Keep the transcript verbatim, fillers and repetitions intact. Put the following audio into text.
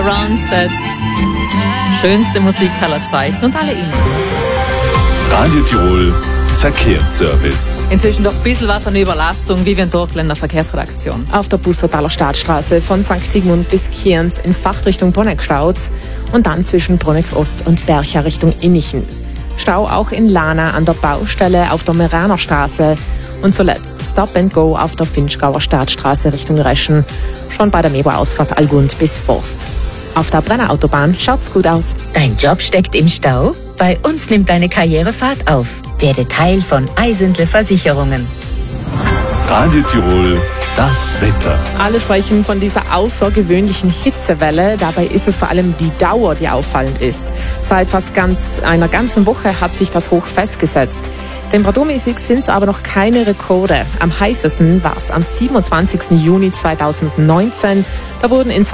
Ronstadt. Schönste Musik aller Zeiten und alle Infos. Radio Tirol Verkehrsservice. Inzwischen doch ein bisschen was an Überlastung, wie wir in Dortländer Verkehrsredaktion. Auf der Bussertaler Staatsstraße von Sankt Sigmund bis Kienz in Fachrichtung Bonneck staut's und dann zwischen Bonneck Ost und Bercha Richtung Innichen. Stau auch in Lana an der Baustelle auf der Meraner Straße und zuletzt Stop and Go auf der Finchgauer Staatsstraße Richtung Reschen, schon bei der Mebo-Ausfahrt Allgund bis Forst. Auf der Brennerautobahn schaut's gut aus. Dein Job steckt im Stau? Bei uns nimmt deine Karriere Fahrt auf. Werde Teil von Eisentle Versicherungen. Radio Tirol, das Wetter. Alle sprechen von dieser außergewöhnlichen Hitzewelle. Dabei ist es vor allem die Dauer, die auffallend ist. Seit fast ganz einer ganzen Woche hat sich das Hoch festgesetzt. Temperaturmäßig sind es aber noch keine Rekorde. Am heißesten war es am siebenundzwanzigsten Juni zweitausendneunzehn. Da wurden in